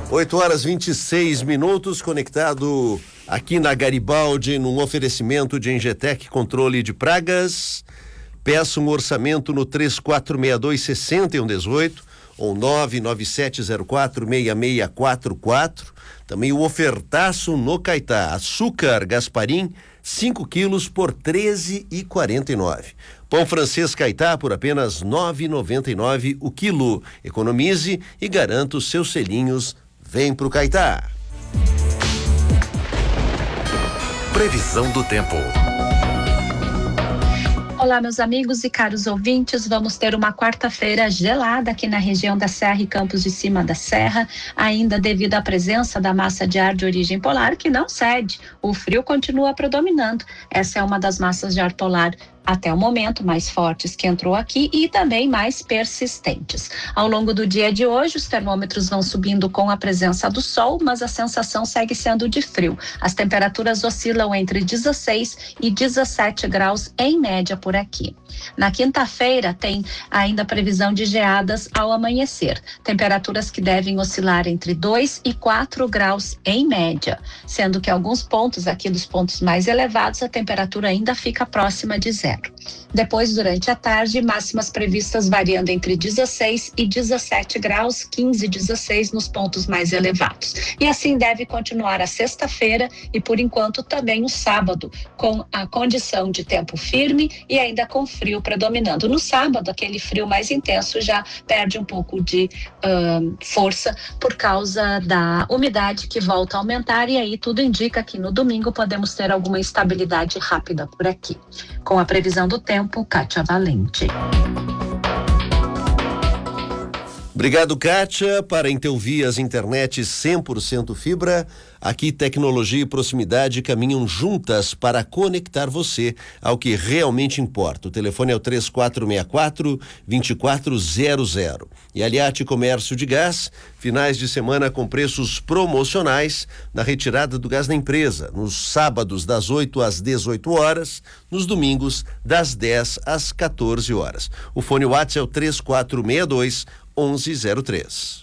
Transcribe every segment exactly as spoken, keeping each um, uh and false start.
oito horas e vinte e seis minutos, conectado aqui na Garibaldi, num oferecimento de Engetec Controle de Pragas. Peça um orçamento no três quatro seis dois, seis um um oito ou nove nove sete zero quatro, seis seis quatro quatro. Também o ofertaço no Caetá. Açúcar Gasparim, cinco quilos por treze e quarenta e nove. Pão francês Caetá por apenas nove e noventa e nove o quilo. Economize e garanta os seus selinhos. Vem pro Caetá. Previsão do tempo. Olá, meus amigos e caros ouvintes, vamos ter uma quarta-feira gelada aqui na região da Serra e Campos de Cima da Serra, ainda devido à presença da massa de ar de origem polar que não cede. O frio continua predominando. Essa é uma das massas de ar polar até o momento mais fortes que entrou aqui e também mais persistentes. Ao longo do dia de hoje, os termômetros vão subindo com a presença do sol, mas a sensação segue sendo de frio. As temperaturas oscilam entre dezesseis e dezessete graus em média por aqui. Na quinta-feira tem ainda previsão de geadas ao amanhecer, temperaturas que devem oscilar entre dois e quatro graus em média, sendo que alguns pontos aqui dos pontos mais elevados a temperatura ainda fica próxima de zero. Depois, durante a tarde, máximas previstas variando entre dezesseis e dezessete graus, quinze e dezesseis nos pontos mais elevados. E assim deve continuar a sexta-feira e, por enquanto, também o sábado, com a condição de tempo firme e ainda com frio predominando. No sábado, aquele frio mais intenso já perde um pouco de uh, força por causa da umidade que volta a aumentar, e aí tudo indica que no domingo podemos ter alguma instabilidade rápida por aqui. Com a previsão do tempo, Kátia Valente. Obrigado, Kátia. Para Intelvias Internet cem por cento fibra, aqui tecnologia e proximidade caminham juntas para conectar você ao que realmente importa. O telefone é o três quatro seis quatro, dois quatro zero zero. E Aliate Comércio de Gás, finais de semana com preços promocionais na retirada do gás da empresa, nos sábados das oito às dezoito horas, nos domingos das dez às quatorze horas. O fone WhatsApp é o três quatro seis dois, onze zero três.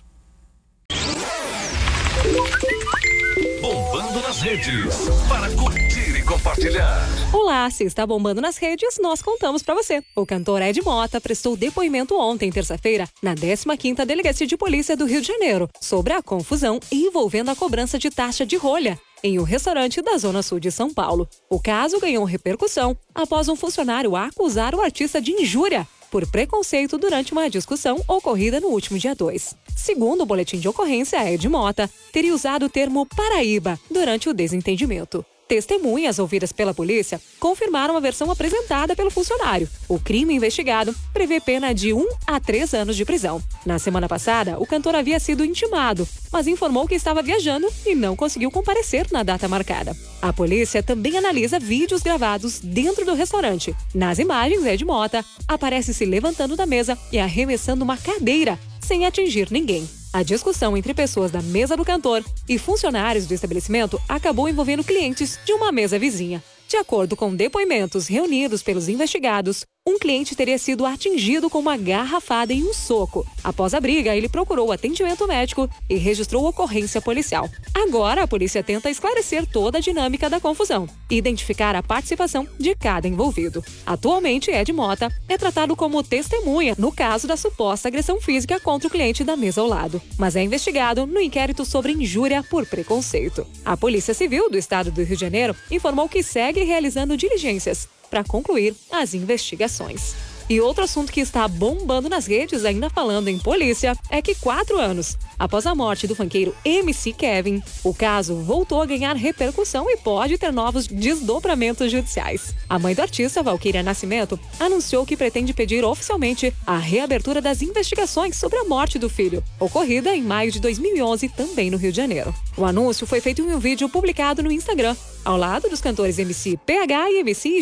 Bombando nas redes, para curtir e compartilhar. Olá, se está bombando nas redes, nós contamos para você. O cantor Ed Mota prestou depoimento ontem, terça-feira, na décima quinta Delegacia de Polícia do Rio de Janeiro, sobre a confusão envolvendo a cobrança de taxa de rolha em um restaurante da Zona Sul de São Paulo. O caso ganhou repercussão após um funcionário acusar o artista de injúria por preconceito durante uma discussão ocorrida no último dia dois. Segundo o boletim de ocorrência, Ed Mota teria usado o termo Paraíba durante o desentendimento. Testemunhas ouvidas pela polícia confirmaram a versão apresentada pelo funcionário. O crime investigado prevê pena de um a três anos de prisão. Na semana passada, o cantor havia sido intimado, mas informou que estava viajando e não conseguiu comparecer na data marcada. A polícia também analisa vídeos gravados dentro do restaurante. Nas imagens, Ed Mota aparece se levantando da mesa e arremessando uma cadeira sem atingir ninguém. A discussão entre pessoas da mesa do cantor e funcionários do estabelecimento acabou envolvendo clientes de uma mesa vizinha. De acordo com depoimentos reunidos pelos investigados, um cliente teria sido atingido com uma garrafada e um soco. Após a briga, ele procurou atendimento médico e registrou ocorrência policial. Agora, a polícia tenta esclarecer toda a dinâmica da confusão e identificar a participação de cada envolvido. Atualmente, Ed Mota é tratado como testemunha no caso da suposta agressão física contra o cliente da mesa ao lado, mas é investigado no inquérito sobre injúria por preconceito. A Polícia Civil do Estado do Rio de Janeiro informou que segue realizando diligências para concluir as investigações. E outro assunto que está bombando nas redes, ainda falando em polícia, é que quatro anos após a morte do funkeiro M C Kevin, o caso voltou a ganhar repercussão e pode ter novos desdobramentos judiciais. A mãe do artista, Valquíria Nascimento, anunciou que pretende pedir oficialmente a reabertura das investigações sobre a morte do filho, ocorrida em maio de dois mil e onze, também no Rio de Janeiro. O anúncio foi feito em um vídeo publicado no Instagram, ao lado dos cantores M C P H e M C I G.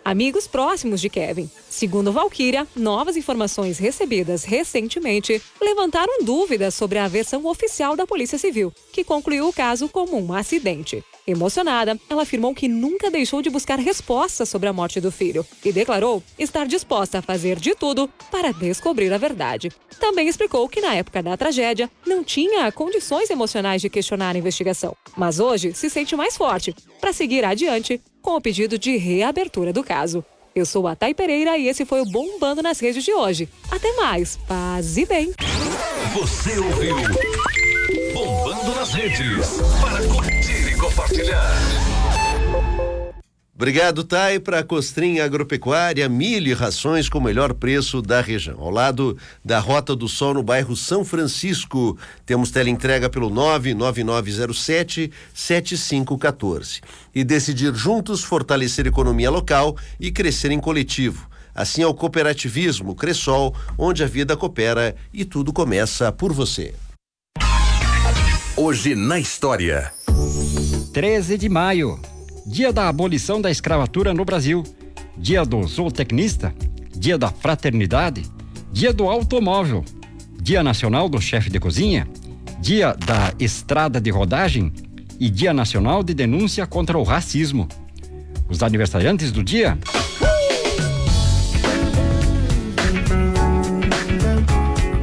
amigos próximos de Kevin. Segundo Valquíria, novas informações recebidas recentemente levantaram dúvidas sobre a versão oficial da Polícia Civil, que concluiu o caso como um acidente. Emocionada, ela afirmou que nunca deixou de buscar respostas sobre a morte do filho e declarou estar disposta a fazer de tudo para descobrir a verdade. Também explicou que na época da tragédia não tinha condições emocionais de questionar a investigação, mas hoje se sente mais forte para seguir adiante com o pedido de reabertura do caso. Eu sou a Thay Pereira e esse foi o Bombando nas Redes de hoje. Até mais, paz e bem. Você ouviu Bombando nas Redes, para curtir e compartilhar. Obrigado, Thay. Para Costrinha Agropecuária, milho e rações com o melhor preço da região. Ao lado da Rota do Sol, no bairro São Francisco. Temos teleentrega pelo nove nove nove zero sete sete cinco um quatro. E decidir juntos fortalecer a economia local e crescer em coletivo. Assim é o cooperativismo Cressol, onde a vida coopera e tudo começa por você. Hoje na história. treze de maio. Dia da abolição da escravatura no Brasil, dia do zootecnista, dia da fraternidade, dia do automóvel, dia nacional do chefe de cozinha, dia da estrada de rodagem e dia nacional de denúncia contra o racismo. Os aniversariantes do dia...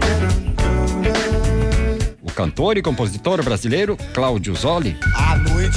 O cantor e compositor brasileiro Cláudio Zoli. A noite